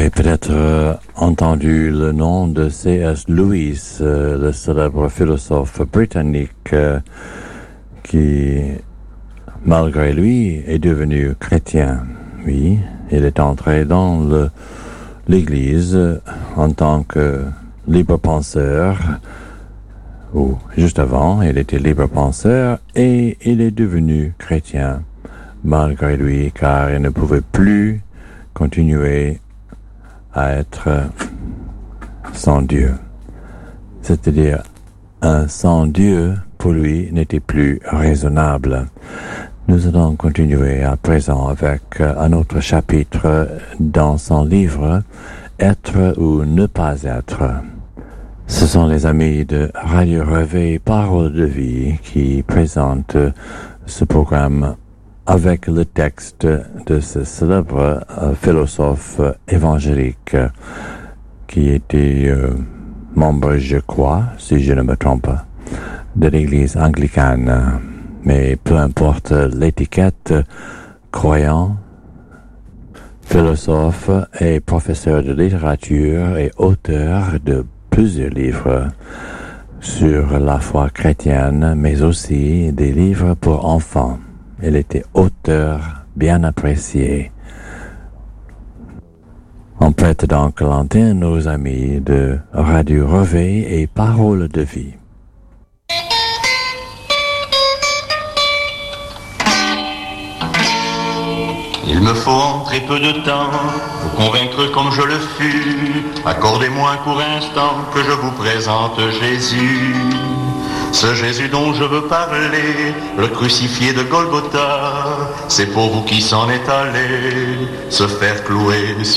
avez peut-être entendu le nom de C.S. Lewis, le célèbre philosophe britannique qui, malgré lui, est devenu chrétien. Oui, il est entré dans l'Église en tant que libre penseur, ou juste avant, il était libre penseur et il est devenu chrétien, malgré lui, car il ne pouvait plus continuer à être sans Dieu. C'est-à-dire, un sans Dieu, pour lui, n'était plus raisonnable. Nous allons continuer à présent avec un autre chapitre dans son livre, Être ou ne pas être. Ce sont les amis de Radio Réveil Parole de Vie qui présentent ce programme avec le texte de ce célèbre philosophe évangélique qui était membre, je crois, si je ne me trompe, de l'Église anglicane. Mais peu importe l'étiquette, croyant, philosophe et professeur de littérature et auteur de plusieurs livres sur la foi chrétienne, mais aussi des livres pour enfants. Il était auteur bien apprécié. On prête donc l'antenne aux amis de Radio Réveil et Parole de Vie. Il me faut en très peu de temps vous convaincre comme je le fus. Accordez-moi un court instant que je vous présente Jésus. Ce Jésus dont je veux parler, le crucifié de Golgotha, c'est pour vous qui s'en est allé se faire clouer sur